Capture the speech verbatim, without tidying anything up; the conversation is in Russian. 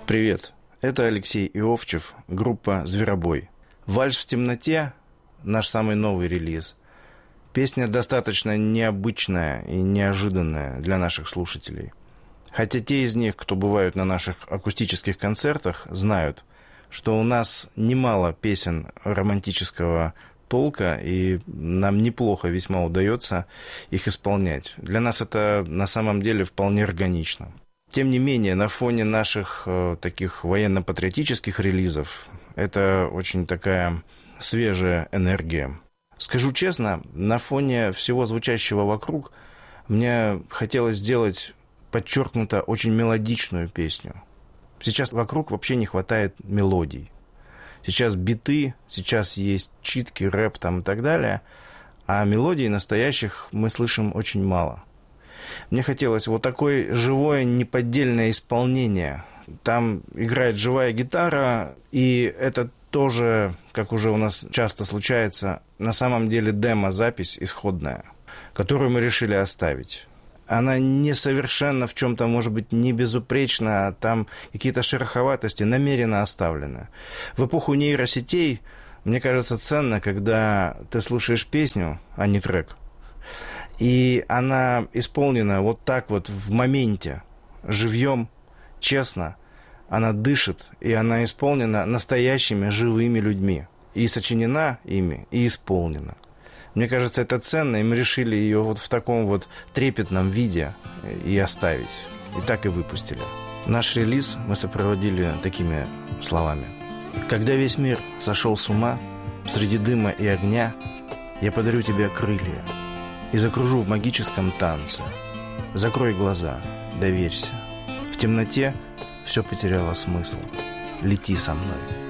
Привет, это Алексей Иовчев, группа «Зверобой». «Вальс в темноте» – наш самый новый релиз. Песня достаточно необычная и неожиданная для наших слушателей. Хотя те из них, кто бывают на наших акустических концертах, знают, что у нас немало песен романтического толка, и нам неплохо весьма удается их исполнять. Для нас это на самом деле вполне органично. Тем не менее, на фоне наших э, таких военно-патриотических релизов это очень такая свежая энергия. Скажу честно, на фоне всего звучащего вокруг мне хотелось сделать подчеркнуто очень мелодичную песню. Сейчас вокруг вообще не хватает мелодий. Сейчас биты, сейчас есть читки, рэп там и так далее, а мелодий настоящих мы слышим очень мало. Мне хотелось вот такое живое, неподдельное исполнение. Там играет живая гитара, и это тоже, как уже у нас часто случается, на самом деле демо-запись исходная, которую мы решили оставить. Она несовершенна в чем-то, может быть, не безупречна, а там какие-то шероховатости намеренно оставлены. В эпоху нейросетей, мне кажется, ценно, когда ты слушаешь песню, а не трек, и она исполнена вот так вот в моменте, живьем, честно. Она дышит, и она исполнена настоящими живыми людьми. И сочинена ими, и исполнена. Мне кажется, это ценно, и мы решили ее вот в таком вот трепетном виде и оставить. И так и выпустили. Наш релиз мы сопроводили такими словами. «Когда весь мир сошел с ума, среди дыма и огня, я подарю тебе крылья и закружу в магическом танце. Закрой глаза, доверься. В темноте все потеряло смысл. Лети со мной».